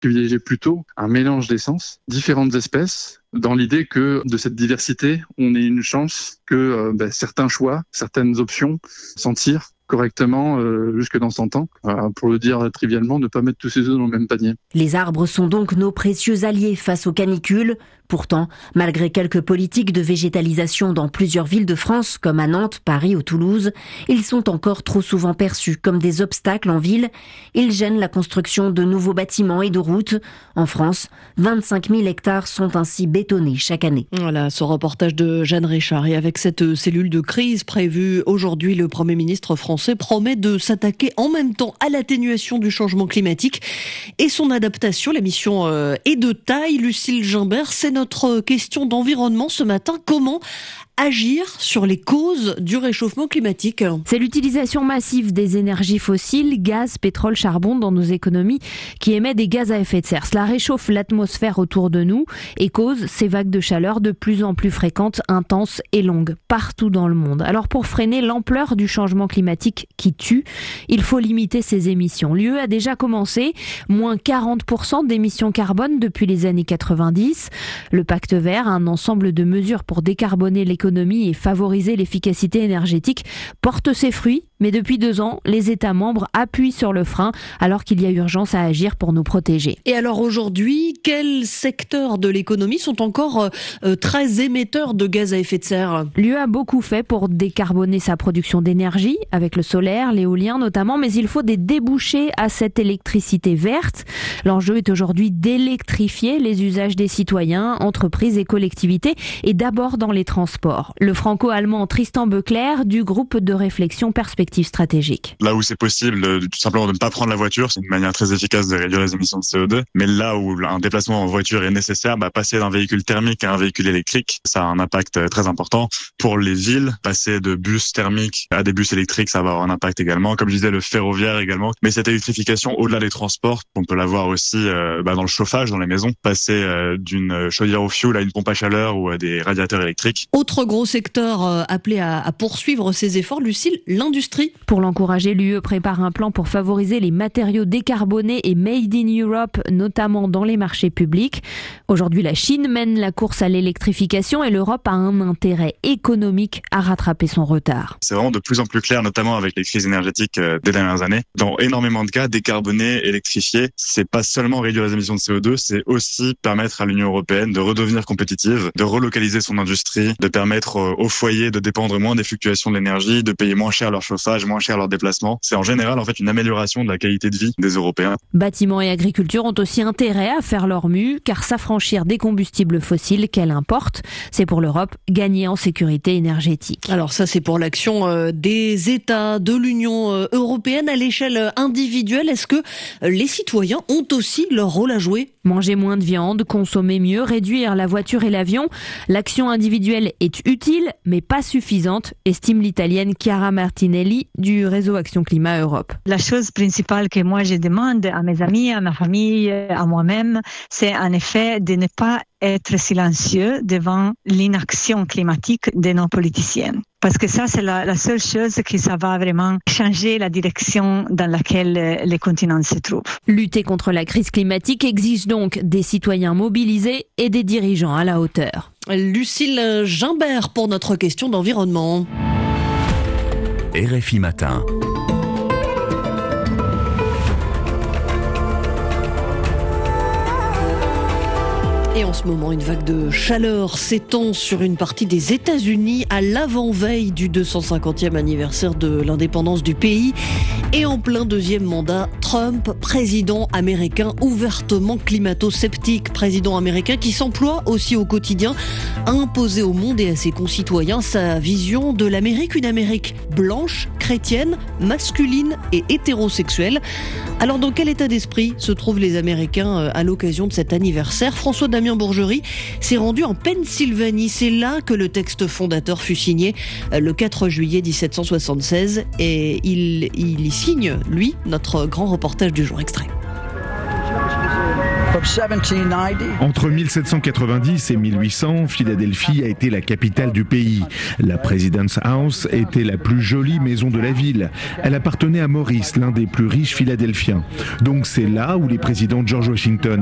privilégier plutôt un mélange d'essences, différentes espèces, dans l'idée que de cette diversité, on ait une chance que certains choix, certaines options s'en tirent correctement jusque dans 100 ans. Pour le dire trivialement, ne pas mettre tous ses œufs dans le même panier. Les arbres sont donc nos précieux alliés face aux canicules. Pourtant, malgré quelques politiques de végétalisation dans plusieurs villes de France, comme à Nantes, Paris ou Toulouse, ils sont encore trop souvent perçus comme des obstacles en ville. Ils gênent la construction de nouveaux bâtiments et de routes. En France, 25 000 hectares sont ainsi bétonnés chaque année. Voilà, ce reportage de Jeanne Richard. Et avec cette cellule de crise prévue aujourd'hui, le Premier ministre français promet de s'attaquer en même temps à l'atténuation du changement climatique et son adaptation. La mission est de taille. Lucille Gimbert, c'est notre question d'environnement ce matin. Comment agir sur les causes du réchauffement climatique? C'est l'utilisation massive des énergies fossiles, gaz, pétrole, charbon dans nos économies qui émet des gaz à effet de serre. Cela réchauffe l'atmosphère autour de nous et cause ces vagues de chaleur de plus en plus fréquentes, intenses et longues partout dans le monde. Alors pour freiner l'ampleur du changement climatique qui tue, il faut limiter ces émissions. L'UE a déjà commencé, moins 40% d'émissions carbone depuis les années 90. Le Pacte vert, un ensemble de mesures pour décarboner l'économie et favoriser l'efficacité énergétique, porte ses fruits. Mais depuis 2 ans, les États membres appuient sur le frein alors qu'il y a urgence à agir pour nous protéger. Et alors aujourd'hui, quels secteurs de l'économie sont encore très émetteurs de gaz à effet de serre? L'UE a beaucoup fait pour décarboner sa production d'énergie, avec le solaire, l'éolien notamment, mais il faut des débouchés à cette électricité verte. L'enjeu est aujourd'hui d'électrifier les usages des citoyens, entreprises et collectivités, et d'abord dans les transports. Le franco-allemand Tristan Beuclair du groupe de réflexion Perspective stratégique. Là où c'est possible, tout simplement de ne pas prendre la voiture, c'est une manière très efficace de réduire les émissions de CO2. Mais là où un déplacement en voiture est nécessaire, passer d'un véhicule thermique à un véhicule électrique, ça a un impact très important. Pour les villes, passer de bus thermiques à des bus électriques, ça va avoir un impact également. Comme je disais, le ferroviaire également. Mais cette électrification, au-delà des transports, on peut l'avoir aussi dans le chauffage, dans les maisons. Passer d'une chaudière au fioul à une pompe à chaleur ou à des radiateurs électriques. Autre gros secteur appelé à poursuivre ses efforts, Lucille, l'industrie. Pour l'encourager, l'UE prépare un plan pour favoriser les matériaux décarbonés et made in Europe, notamment dans les marchés publics. Aujourd'hui, la Chine mène la course à l'électrification et l'Europe a un intérêt économique à rattraper son retard. C'est vraiment de plus en plus clair, notamment avec les crises énergétiques des dernières années. Dans énormément de cas, décarboner, électrifier, c'est pas seulement réduire les émissions de CO2, c'est aussi permettre à l'Union européenne de redevenir compétitive, de relocaliser son industrie, de permettre aux foyers de dépendre moins des fluctuations de l'énergie, de payer moins cher leur chauffage, moins cher leurs déplacements. C'est en général une amélioration de la qualité de vie des Européens. Bâtiments et agriculture ont aussi intérêt à faire leur mue, car s'affranchir des combustibles fossiles qu'elle importe, c'est pour l'Europe gagner en sécurité énergétique. Alors ça, c'est pour l'action des États de l'Union européenne à l'échelle individuelle. Est-ce que les citoyens ont aussi leur rôle à jouer? Manger moins de viande, consommer mieux, réduire la voiture et l'avion. L'action individuelle est utile, mais pas suffisante, estime l'Italienne Chiara Martinelli du réseau Action Climat Europe. La chose principale que moi je demande à mes amis, à ma famille, à moi-même, c'est en effet de ne pas être silencieux devant l'inaction climatique de nos politiciens. Parce que ça, c'est la seule chose qui ça va vraiment changer la direction dans laquelle le continent se trouve. Lutter contre la crise climatique exige donc des citoyens mobilisés et des dirigeants à la hauteur. Lucille Gimbert pour notre question d'environnement. RFI Matin. Et en ce moment, une vague de chaleur s'étend sur une partie des États-Unis à l'avant-veille du 250e anniversaire de l'indépendance du pays. Et en plein deuxième mandat, Trump, président américain ouvertement climato-sceptique, président américain qui s'emploie aussi au quotidien à imposer au monde et à ses concitoyens sa vision de l'Amérique, une Amérique blanche, chrétienne, masculine et hétérosexuelle. Alors dans quel état d'esprit se trouvent les Américains à l'occasion de cet anniversaire? François Damien Bourgerie s'est rendu en Pennsylvanie. C'est là que le texte fondateur fut signé le 4 juillet 1776 et il y signe, lui, notre grand reportage du jour. Extrait. Entre 1790 et 1800, Philadelphie a été la capitale du pays. La President's House était la plus jolie maison de la ville. Elle appartenait à Maurice, l'un des plus riches Philadelphiens. Donc c'est là où les présidents George Washington